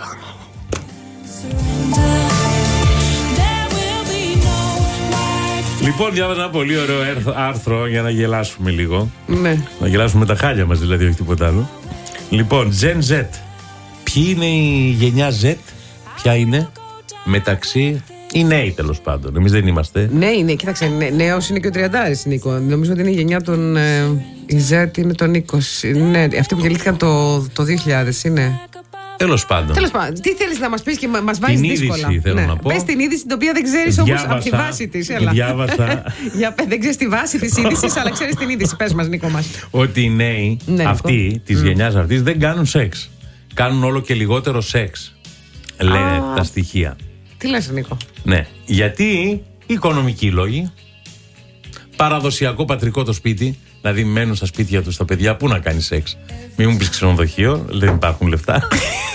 [SPEAKER 2] Λοιπόν, διάβαζα ένα πολύ ωραίο έρθ- άρθρο για να γελάσουμε λίγο.
[SPEAKER 1] Ναι.
[SPEAKER 2] Να γελάσουμε τα χάλια μας δηλαδή, όχι τίποτα άλλο. Λοιπόν, Gen Z. Ποιοι είναι η γενιά Z? Ποια είναι? Μεταξύ. Οι νέοι τέλος πάντων. Εμείς δεν είμαστε.
[SPEAKER 1] Ναι, είναι, κοίταξε, νέ, νέος είναι και ο τριαντάρης, Νίκο. Νομίζω ότι είναι η γενιά των. Ε, η Z είναι των είκοσι. Ναι, αυτοί που γεννήθηκαν το, το δύο χιλιάδες είναι.
[SPEAKER 2] Τέλος πάντων.
[SPEAKER 1] Τέλος πάντων, τι θέλεις να μας πεις και μα- μας βάζεις
[SPEAKER 2] Την είδηση
[SPEAKER 1] δύσκολα.
[SPEAKER 2] θέλω να πω.
[SPEAKER 1] Πες την είδηση την οποία δεν ξέρεις όμως
[SPEAKER 2] Διάβασα-
[SPEAKER 1] από τη βάση της. Έλα.
[SPEAKER 2] διάβασα-
[SPEAKER 1] Για, πε- δεν ξέρεις τη βάση της είδησης, αλλά ξέρεις την είδηση. Πες μας, Νίκο μας.
[SPEAKER 2] Ότι οι νέοι
[SPEAKER 1] Ναι,
[SPEAKER 2] αυτοί της γενιάς αυτής δεν κάνουν σεξ. Κάνουν όλο και λιγότερο σεξ. Λένε
[SPEAKER 1] Α.
[SPEAKER 2] τα στοιχεία.
[SPEAKER 1] Τι λες, Νίκο?
[SPEAKER 2] Ναι. Γιατί οικονομικοί λόγοι. Παραδοσιακό πατρικό το σπίτι. Δηλαδή μένουν στα σπίτια τους τα παιδιά. Πού να κάνει σεξ? Μην μου πεις ξενοδοχείο. Δεν υπάρχουν λεφτά.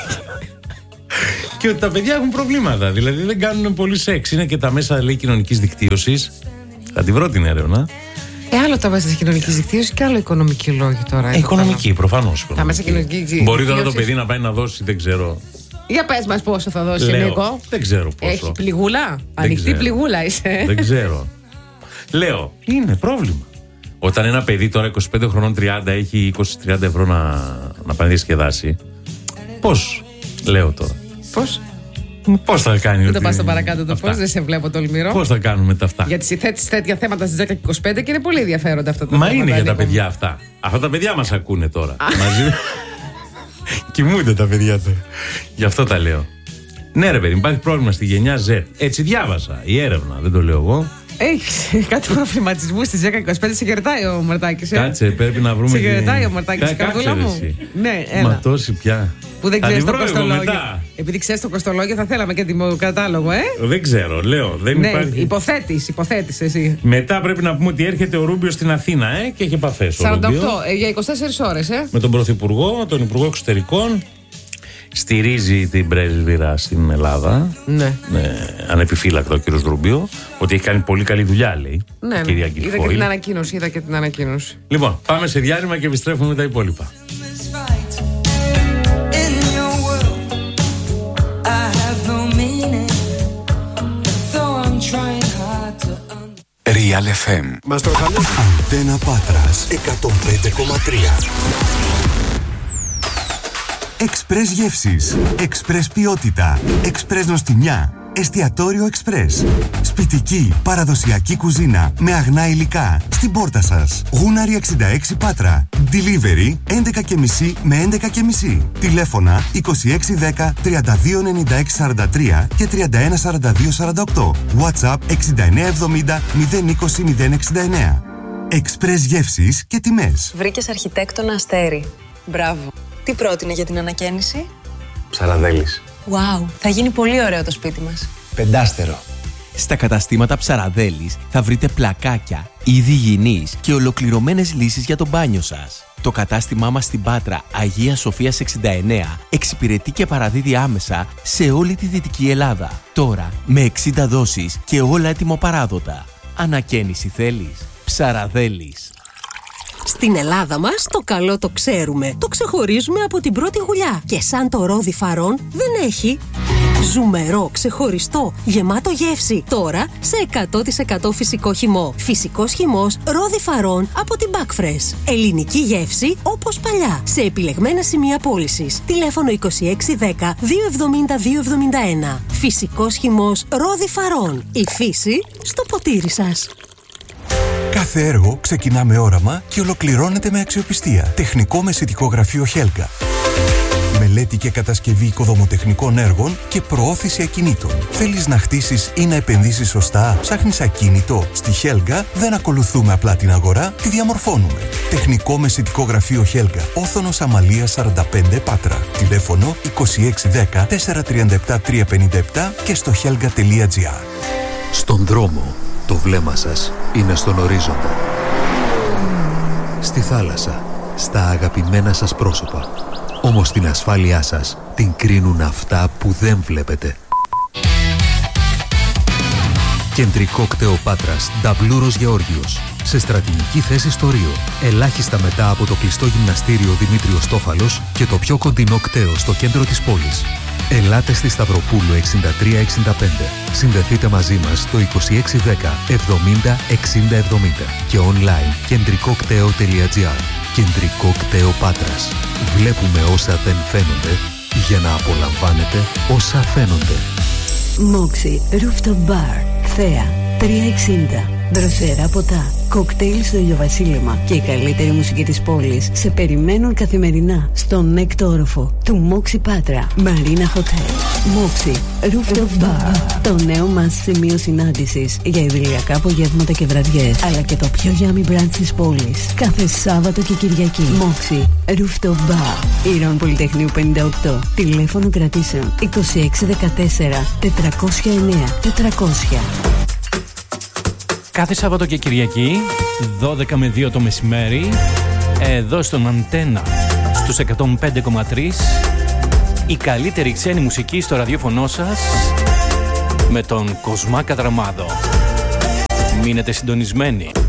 [SPEAKER 2] Και ότι τα παιδιά έχουν προβλήματα. Δηλαδή δεν κάνουν πολύ σεξ. Είναι και τα μέσα, λέει, κοινωνικής δικτύωσης. Θα τη βρω την έρευνα.
[SPEAKER 1] Ε, άλλο τα μέσα της κοινωνικής δικτύωσης και άλλο οικονομικοί λόγοι τώρα.
[SPEAKER 2] Ε, οικονομική, προφανώς.
[SPEAKER 1] Τα μέσα κοινωνικής δικτύωσης.
[SPEAKER 2] Μπορεί τώρα το παιδί να πάει να δώσει, δεν ξέρω.
[SPEAKER 1] Για πες μας πόσο θα δώσει,
[SPEAKER 2] Λέω,
[SPEAKER 1] Νίκο.
[SPEAKER 2] δεν ξέρω πόσο.
[SPEAKER 1] Έχει πληγούλα. Ανοιχτή
[SPEAKER 2] ξέρω.
[SPEAKER 1] πληγούλα είσαι.
[SPEAKER 2] Δεν ξέρω. Λέω, είναι πρόβλημα. Όταν ένα παιδί τώρα είκοσι πέντε χρονών τριάντα έχει είκοσι με τριάντα ευρώ να, να πάει να διασκεδάσει, πώς, λέω τώρα.
[SPEAKER 1] Πώς?
[SPEAKER 2] Πώς θα κάνει
[SPEAKER 1] Δεν
[SPEAKER 2] ότι...
[SPEAKER 1] το πας στο παρακάτω το
[SPEAKER 2] αυτά.
[SPEAKER 1] πώς, δεν σε βλέπω τολμηρό.
[SPEAKER 2] Πώς θα κάνουμε τα αυτά.
[SPEAKER 1] Γιατί συθέτεις τέτοια θέματα στις δέκα και είκοσι πέντε και είναι πολύ ενδιαφέροντα αυτά τα
[SPEAKER 2] Μα
[SPEAKER 1] θέματα.
[SPEAKER 2] είναι για τα
[SPEAKER 1] Νίκο.
[SPEAKER 2] παιδιά αυτά. Αυτά τα παιδιά μας ακούνε τώρα. Μαζί. Κοιμούνται τα παιδιά τώρα. Γι' αυτό τα λέω. Ναι, ρε παιδί, υπάρχει πρόβλημα στη γενιά Z. Έτσι διάβασα η έρευνα, δεν το λέω εγώ.
[SPEAKER 1] Έχει κάτι προβληματισμού στις δέκα και είκοσι πέντε. Σε χαιρετάει ο Μαρτάκης. Ε?
[SPEAKER 2] Κάτσε, πρέπει να βρούμε.
[SPEAKER 1] Σε χαιρετάει ο Μαρτάκης, καρδούλα μου. Ναι, έλα.
[SPEAKER 2] Μα τόση πια.
[SPEAKER 1] Που δεν ξέρει το κοστολόγιο. Επειδή ξέρει το κοστολόγιο, θα θέλαμε και την κατάλογο, ε.
[SPEAKER 2] Δεν ξέρω, λέω. Δεν
[SPEAKER 1] ναι,
[SPEAKER 2] υπάρχει.
[SPEAKER 1] Υποθέτεις, υποθέτεις εσύ.
[SPEAKER 2] Μετά πρέπει να πούμε ότι έρχεται ο Ρούμπιο στην Αθήνα, ε, και έχει επαφές.
[SPEAKER 1] σαράντα οκτώ ε, για είκοσι τέσσερις ώρες, ε.
[SPEAKER 2] Με τον Πρωθυπουργό, τον Υπουργό Εξωτερικών. Στηρίζει την πρέσβυρα στην Ελλάδα.
[SPEAKER 1] Ναι.
[SPEAKER 2] ναι ανεπιφύλακτο ο κύριος Ρούμπιο. Ότι έχει κάνει πολύ καλή δουλειά, λέει.
[SPEAKER 1] Ναι, ναι.
[SPEAKER 2] Κυρία
[SPEAKER 1] είδα και την ανακοίνωση. Είδα και την ανακοίνωση.
[SPEAKER 2] Λοιπόν, πάμε σε διάλειμμα και επιστρέφουμε με τα υπόλοιπα.
[SPEAKER 3] Real εφ εμ.
[SPEAKER 4] Μας το χαλέ.
[SPEAKER 3] Αντένα Πάτρας εκατόν πέντε κόμμα τρία. Εξπρές γεύσεις, εξπρές ποιότητα, εξπρές νοστιμιά, εστιατόριο εξπρές. Σπιτική, παραδοσιακή κουζίνα με αγνά υλικά στην πόρτα σας. Γούναρη εξήντα έξι Πάτρα. Delivery έντεκα και μισή με έντεκα και μισή. Τηλέφωνα είκοσι έξι δέκα τριάντα δύο ενενήντα έξι σαράντα τρία και τριάντα ένα σαράντα δύο σαράντα οκτώ. WhatsApp εξήντα εννέα εβδομήντα μηδέν είκοσι μηδέν εξήντα εννέα. Εξπρές γεύσεις και τιμές.
[SPEAKER 5] Βρήκες αρχιτέκτονα Αστέρι. Μπράβο. Τι πρότεινε για την ανακαίνιση?
[SPEAKER 6] Ψαραδέλης.
[SPEAKER 5] Wow, θα γίνει πολύ ωραίο το σπίτι μας.
[SPEAKER 6] Πεντάστερο.
[SPEAKER 7] Στα καταστήματα Ψαραδέλης θα βρείτε πλακάκια, είδη υγιεινής και ολοκληρωμένες λύσεις για το μπάνιο σας. Το κατάστημά μας στην Πάτρα Αγία Σοφίας εξήντα εννέα εξυπηρετεί και παραδίδει άμεσα σε όλη τη Δυτική Ελλάδα. Τώρα με εξήντα δόσεις και όλα έτοιμο-παράδοτα. Ανακαίνιση θέλεις? Ψαραδέλης.
[SPEAKER 8] Στην Ελλάδα μας το καλό το ξέρουμε. Το ξεχωρίζουμε από την πρώτη γουλιά. Και σαν το ρόδι Φαρών δεν έχει. Ζουμερό, ξεχωριστό, γεμάτο γεύση. Τώρα σε εκατό τοις εκατό φυσικό χυμό. Φυσικός χυμός ρόδι Φαρών από την Backfresh. Ελληνική γεύση όπως παλιά. Σε επιλεγμένα σημεία πώλησης. Τηλέφωνο είκοσι έξι δέκα δύο εβδομήντα δύο εβδομήντα ένα. Φυσικός χυμός ρόδι Φαρών. Η φύση στο ποτήρι σας.
[SPEAKER 3] Κάθε έργο ξεκινά με όραμα και ολοκληρώνεται με αξιοπιστία. Τεχνικό μεσητικό γραφείο Χέλγα. Μελέτη και κατασκευή οικοδομοτεχνικών έργων και προώθηση ακινήτων. Θέλεις να χτίσεις ή να επενδύσεις σωστά? Ψάχνεις ακίνητο? Στη Χέλγα δεν ακολουθούμε απλά την αγορά, τη διαμορφώνουμε. Τεχνικό μεσητικό γραφείο Χέλγα. Όθωνος Αμαλίας σαράντα πέντε Πάτρα. Τηλέφωνο είκοσι έξι δέκα τετρακόσια τριάντα επτά τριακόσια πενήντα επτά και στο helga τελεία gr.
[SPEAKER 9] Στον δρόμο, το βλέμμα σας είναι στον ορίζοντα. Στη θάλασσα, στα αγαπημένα σας πρόσωπα. Όμως την ασφάλειά σας την κρίνουν αυτά που δεν βλέπετε. Κεντρικό κτέο Πάτρας, Νταβλούρος Γεώργιος. Σε στρατηγική θέση στο Ρίο. Ελάχιστα μετά από το κλειστό γυμναστήριο Δημήτριος Τόφαλος και το πιο κοντινό κτέο στο κέντρο της πόλης. Ελάτε στη Σταυροπούλου εξήντα τρία εξήντα πέντε. Συνδεθείτε μαζί μας στο είκοσι έξι δέκα εβδομήντα εξήντα εβδομήντα και online κεντρικοκτέο τελεία gr. Κεντρικό κτέο Πάτρας. Βλέπουμε όσα δεν φαίνονται για να απολαμβάνετε όσα φαίνονται.
[SPEAKER 10] Moxie Rooftop Bar. Θέα τριακόσια εξήντα. Δροσερά ποτά, κοκτέιλ στο ηλιοβασίλεμα και η καλύτερη μουσική της πόλης σε περιμένουν καθημερινά στον έκτο όροφο του Moxie Πάτρα Marina Hotel. Moxie Rooftop Bar, το νέο μας σημείο συνάντησης για ιδηλιακά απογεύματα και βραδιές, αλλά και το πιο yummy brunch της πόλης κάθε Σάββατο και Κυριακή. Moxie Rooftop Bar, Ήρων Πολυτεχνείου πενήντα οκτώ. Τηλέφωνο κρατήσεων είκοσι έξι δεκατέσσερα τετρακόσια εννέα τετρακόσια.
[SPEAKER 11] Κάθε Σάββατο και Κυριακή, δώδεκα με δύο το μεσημέρι, εδώ στον Αντένα, στους εκατόν πέντε κόμμα τρία, η καλύτερη ξένη μουσική στο ραδιόφωνο σας, με τον Κοσμά Κατραμάδο. Μείνετε συντονισμένοι.